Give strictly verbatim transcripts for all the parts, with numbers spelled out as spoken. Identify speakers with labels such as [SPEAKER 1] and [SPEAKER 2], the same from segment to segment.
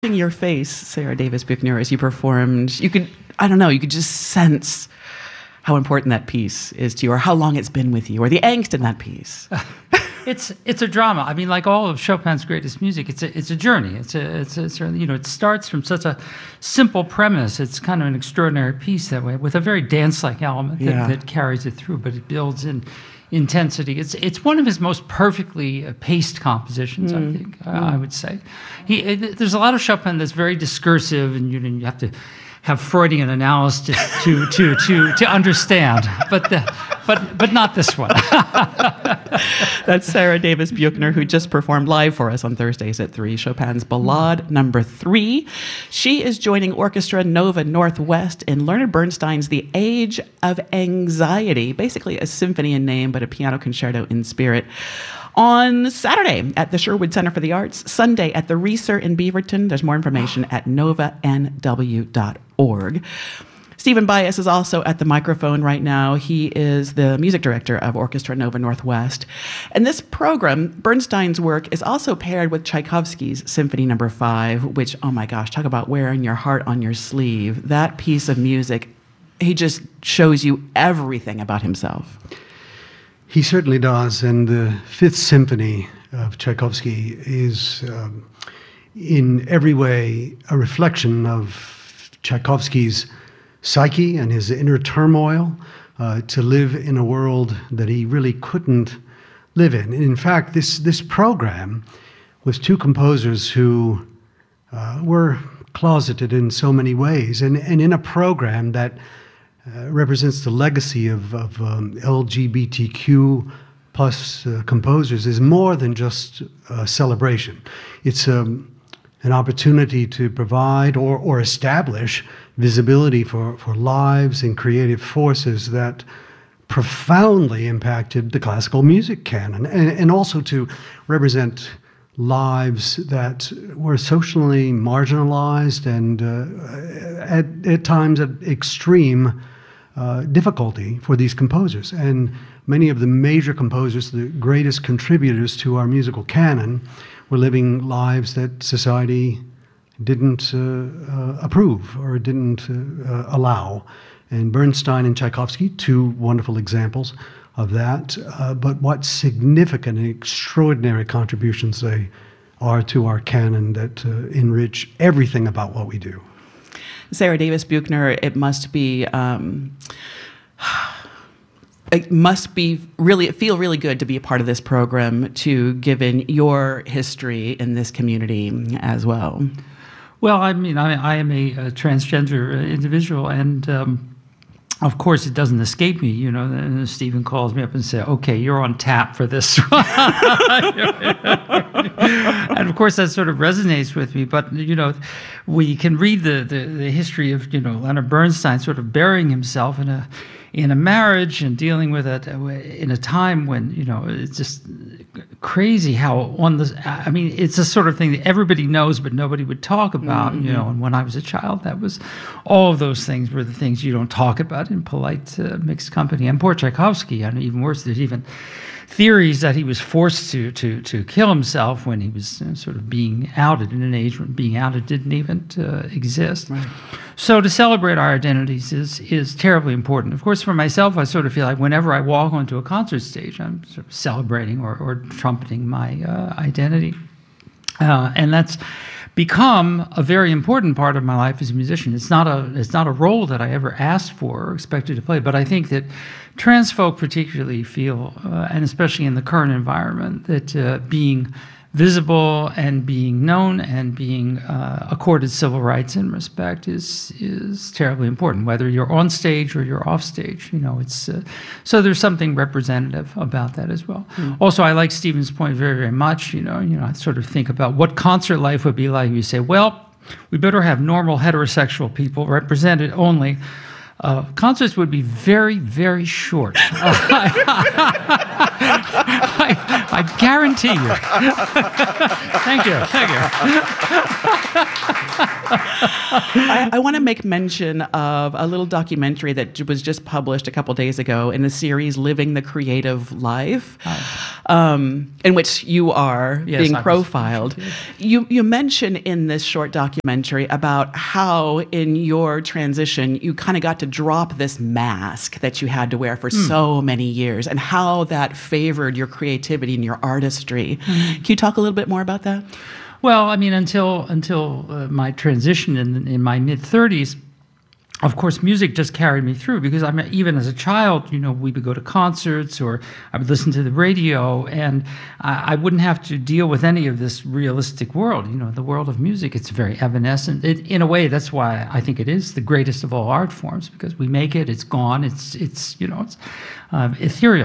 [SPEAKER 1] your face, Sarah Davis Buchner, as you performed, you could, I don't know, you could just sense how important that piece is to you, or how long it's been with you, or the angst in that piece.
[SPEAKER 2] It's it's a drama. I mean, like all of Chopin's greatest music, it's a it's a journey. It's a it's a, it's a you know it starts from such a simple premise. It's kind of an extraordinary piece that way, with a very dance-like element that,
[SPEAKER 1] Yeah.
[SPEAKER 2] that carries it through, but it builds in intensity. It's it's one of his most perfectly uh, paced compositions,
[SPEAKER 1] Mm.
[SPEAKER 2] I think. Uh, I would say. He it, there's a lot of Chopin that's very discursive, and you know, you have to have Freudian analysis to to to to understand, but the, but but not this one.
[SPEAKER 1] That's Sarah Davis Buchner, who just performed live for us on Thursdays at three, Chopin's Ballade number three. She is joining Orchestra Nova Northwest in Leonard Bernstein's The Age of Anxiety, basically a symphony in name, but a piano concerto in spirit, on Saturday at the Sherwood Center for the Arts, Sunday at the Reeser in Beaverton. There's more information at nova n w dot org. Stephen Bias is also at the microphone right now. He is the music director of Orchestra Nova Northwest. And this program, Bernstein's work, is also paired with Tchaikovsky's Symphony Number Five, which, oh my gosh, talk about wearing your heart on your sleeve. That piece of music, he just shows you everything about himself.
[SPEAKER 3] He certainly does, and the Fifth Symphony of Tchaikovsky is um, in every way a reflection of Tchaikovsky's psyche and his inner turmoil uh, to live in a world that he really couldn't live in. And in fact, this, this program with two composers who uh, were closeted in so many ways, and, and in a program that Uh, represents the legacy of, of um, L G B T Q plus uh, composers, is more than just a celebration. It's um, an opportunity to provide or, or establish visibility for, for lives and creative forces that profoundly impacted the classical music canon, and, and also to represent lives that were socially marginalized and uh, at, at times at extreme uh, difficulty for these composers. And many of the major composers, the greatest contributors to our musical canon, were living lives that society didn't uh, uh, approve or didn't uh, uh, allow. And Bernstein and Tchaikovsky, two wonderful examples of that, uh, but what significant and extraordinary contributions they are to our canon that uh, enrich everything about what we do.
[SPEAKER 1] Sarah Davis Buchner, it must be um, it must be really feel really good to be a part of this program, to given your history in this community as well.
[SPEAKER 2] Well, I mean, I, I am a, a transgender individual, and um, of course, it doesn't escape me, you know. And Stephen calls me up and says, "Okay, you're on tap for this." And of course, that sort of resonates with me. But you know, we can read the, the, the history of, you know, Leonard Bernstein sort of burying himself in a in a marriage and dealing with it in a time when, you know, it's just crazy how on the. I mean, it's a sort of thing that everybody knows, but nobody would talk about. Mm-hmm. You know, and when I was a child, that was all of those things were the things you don't talk about in polite uh, mixed company. And poor Tchaikovsky, and even worse, there's even theories that he was forced to to to kill himself when he was uh, sort of being outed in an age when being outed didn't even uh, exist. Right. So to celebrate our identities is is terribly important. Of course, for myself, I sort of feel like whenever I walk onto a concert stage, I'm sort of celebrating or, or trumpeting my uh, identity, uh, and that's become a very important part of my life as a musician. It's not a it's not a role that I ever asked for or expected to play, but I think that trans folk particularly feel, uh, and especially in the current environment, that uh, being visible and being known and being uh, accorded civil rights and respect is is terribly important, whether you're on stage or you're off stage. You know, it's uh, so there's something representative about that as well. Mm. Also, I like Stephen's point very, very much. You know, you know, I sort of think about what concert life would be like. You say, well, we better have normal heterosexual people represented only. Uh, concerts would be very, very short. I, I guarantee you. Thank you. Thank you.
[SPEAKER 1] I, I want to make mention of a little documentary that j- was just published a couple days ago in the series "Living the Creative Life," um, in which you are
[SPEAKER 2] Yes,
[SPEAKER 1] being
[SPEAKER 2] I was-
[SPEAKER 1] profiled. You you mention in this short documentary about how in your transition you kind of got to drop this mask that you had to wear for so many years, and how that favored your creativity and your artistry. Can you talk a little bit more about that?
[SPEAKER 2] Well, I mean, until until uh, my transition in in my mid thirties, of course, music just carried me through because I mean, even as a child, you know, we would go to concerts or I would listen to the radio, and I, I wouldn't have to deal with any of this realistic world. You know, the world of music, it's very evanescent. It, in a way, that's why I think it is the greatest of all art forms, because we make it, it's gone, it's it's you know, it's uh, ethereal.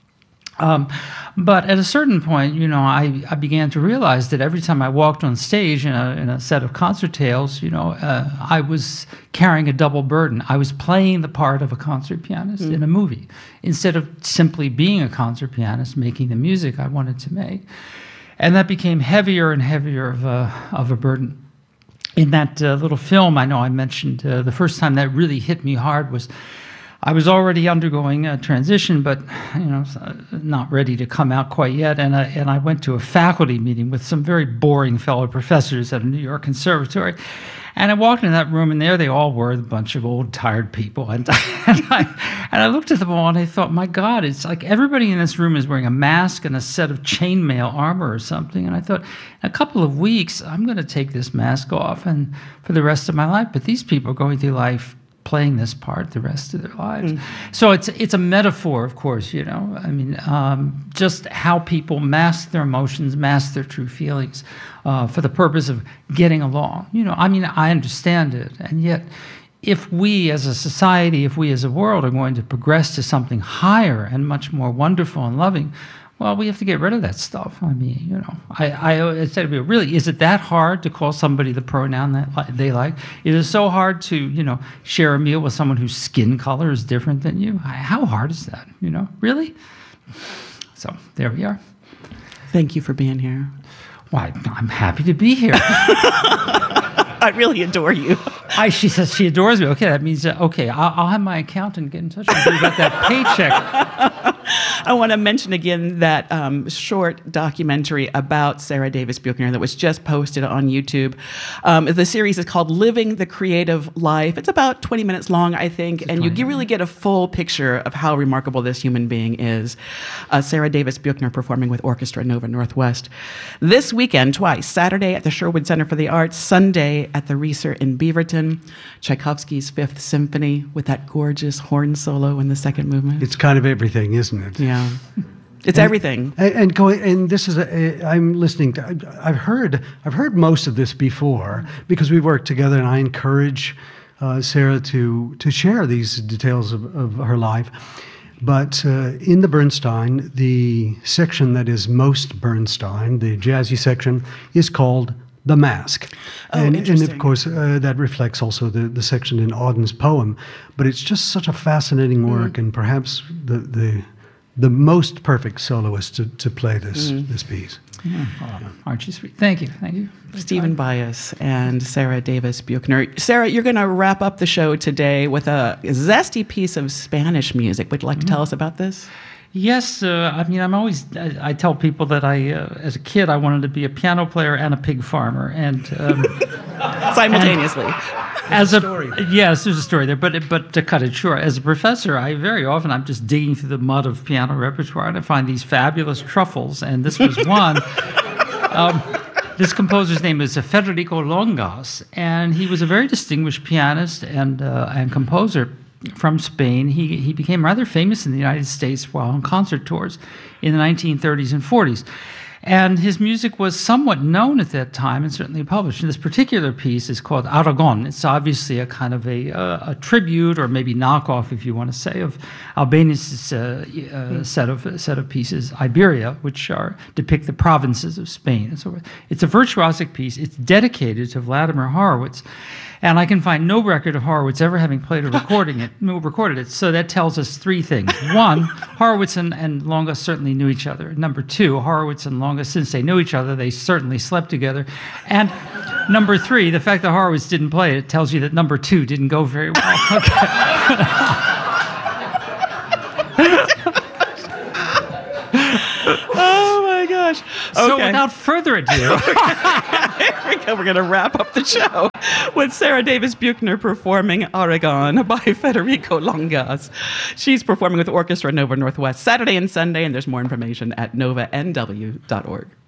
[SPEAKER 2] Um, but at a certain point, you know, I, I began to realize that every time I walked on stage in a, in a set of concert tales, you know, uh, I was carrying a double burden. I was playing the part of a concert pianist mm. in a movie instead of simply being a concert pianist, making the music I wanted to make. And that became heavier and heavier of a, of a burden. In that uh, little film, I know I mentioned uh, the first time that really hit me hard was I was already undergoing a transition, but you know, not ready to come out quite yet. And I, and I went to a faculty meeting with some very boring fellow professors at a New York conservatory. And I walked into that room, and there they all were, a bunch of old, tired people. And, and, I, and I looked at them all, and I thought, my God, it's like everybody in this room is wearing a mask and a set of chainmail armor or something. And I thought, in a couple of weeks, I'm going to take this mask off and for the rest of my life. But these people are going through life playing this part the rest of their lives. Mm. So it's it's a metaphor, of course, you know. I mean, um, just how people mask their emotions, mask their true feelings uh, for the purpose of getting along. You know, I mean, I understand it. And yet, if we as a society, if we as a world are going to progress to something higher and much more wonderful and loving, well, we have to get rid of that stuff. I mean, you know, I, I said to me, really, is it that hard to call somebody the pronoun that they like? It is so hard to, you know, share a meal with someone whose skin color is different than you. How hard is that, you know, really? So there we are.
[SPEAKER 1] Thank you for being here.
[SPEAKER 2] Why, I'm happy to be here.
[SPEAKER 1] I really adore you.
[SPEAKER 2] I, she says she adores me. Okay, that means, uh, okay, I'll, I'll have my accountant get in touch with you about that paycheck.
[SPEAKER 1] I want to mention again that um, short documentary about Sarah Davis Buechner that was just posted on YouTube. Um, the series is called Living the Creative Life. It's about twenty minutes long, I think, and you really get a full picture of how remarkable this human being is. Uh, Sarah Davis Buechner performing with Orchestra Nova Northwest this weekend twice, Saturday at the Sherwood Center for the Arts, Sunday at the Reeser in Beaverton. Tchaikovsky's Fifth Symphony with that gorgeous horn solo in the second movement.
[SPEAKER 3] It's kind of everything, isn't it?
[SPEAKER 1] Yeah, it's
[SPEAKER 3] and,
[SPEAKER 1] everything.
[SPEAKER 3] And, and going, and this is, a, I'm listening to. I've heard, I've heard most of this before because we worked together, and I encourage uh, Sarah to to share these details of, of her life. But uh, in the Bernstein, the section that is most Bernstein, the jazzy section, is called The Mask.
[SPEAKER 1] Oh,
[SPEAKER 3] and,
[SPEAKER 1] interesting.
[SPEAKER 3] and of course, uh, that reflects also the, the section in Auden's poem. But it's just such a fascinating work, mm. and perhaps the, the the most perfect soloist to, to play this mm. this piece.
[SPEAKER 2] Yeah. Oh, aren't you sweet? Thank you. Thank you.
[SPEAKER 1] Stephen Bias and Sarah Davis Buechner. Sarah, you're going to wrap up the show today with a zesty piece of Spanish music. Would you like to tell us about this?
[SPEAKER 2] Yes, uh, I mean, I'm always, I, I tell people that I, uh, as a kid, I wanted to be a piano player and a pig farmer. And um,
[SPEAKER 1] simultaneously.
[SPEAKER 2] And as a, a yes, there's a story there, but but to cut it short, as a professor, I very often, I'm just digging through the mud of piano repertoire and I find these fabulous truffles, and this was one. um, This composer's name is Federico Longas, and he was a very distinguished pianist and uh, and composer from Spain. He he became rather famous in the United States while on concert tours in the nineteen thirties and forties. And his music was somewhat known at that time and certainly published. And this particular piece is called Aragon. It's obviously a kind of a, uh, a tribute, or maybe knockoff, if you want to say, of Albéniz's uh, uh, set of set of pieces, Iberia, which are depict the provinces of Spain. And so it's a virtuosic piece. It's dedicated to Vladimir Horowitz. And I can find no record of Horowitz ever having played or recording it, recorded it. So that tells us three things. One, Horowitz and, and Longas certainly knew each other. Number two, Horowitz and Longas, since they knew each other, they certainly slept together. And number three, the fact that Horowitz didn't play it tells you that number two didn't go very well. Okay.
[SPEAKER 1] Oh my gosh.
[SPEAKER 2] So
[SPEAKER 1] Okay.
[SPEAKER 2] without further ado,
[SPEAKER 1] Here we go. We're going to wrap up the show with Sarah Davis Buchner performing Oregon by Federico Longas. She's performing with Orchestra Nova Northwest Saturday and Sunday, and there's more information at nova n w dot org.